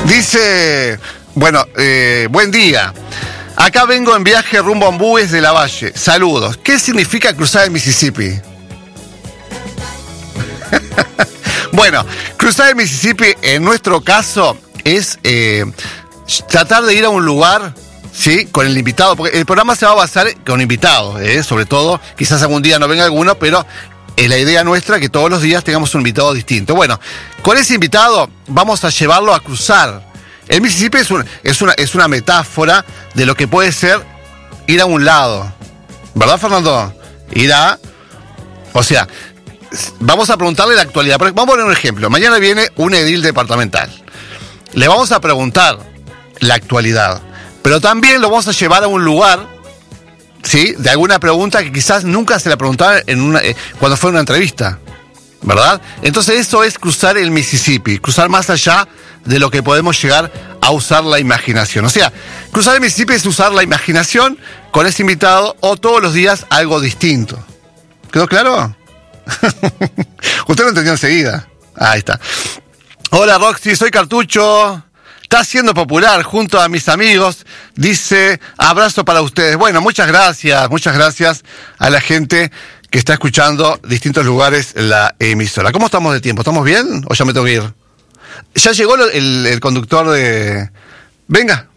Dice, bueno, buen día. Acá vengo en viaje rumbo a Ombúes de la Valle. Saludos. ¿Qué significa cruzar el Mississippi? Bueno, cruzar el Mississippi en nuestro caso es tratar de ir a un lugar, ¿sí? Con el invitado, porque el programa se va a basar con invitados, sobre todo. Quizás algún día no venga alguno, pero la idea nuestra es que todos los días tengamos un invitado distinto. Bueno, con ese invitado vamos a llevarlo a cruzar. El Mississippi es una metáfora de lo que puede ser ir a un lado. ¿Verdad, Fernando? O sea, vamos a preguntarle la actualidad. Vamos a poner un ejemplo. Mañana viene un edil departamental. Le vamos a preguntar la actualidad. Pero también lo vamos a llevar a un lugar, ¿sí? De alguna pregunta que quizás nunca se la preguntaron cuando fue una entrevista. ¿Verdad? Entonces eso es cruzar el Mississippi. Cruzar más allá de lo que podemos llegar a usar la imaginación. O sea, cruzar el Mississippi es usar la imaginación con ese invitado o todos los días algo distinto. ¿Quedó claro? Usted lo entendió enseguida. Ahí está. Hola Roxy, soy Cartucho. Está siendo popular junto a mis amigos. Dice, abrazo para ustedes. Bueno, muchas gracias a la gente que está escuchando distintos lugares la emisora. ¿Cómo estamos de tiempo? ¿Estamos bien o ya me tengo que ir? Ya llegó el conductor de... Venga.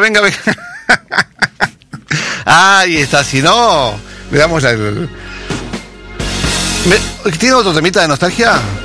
Ahí está, si no, le damos ¿Tiene otro temita de nostalgia?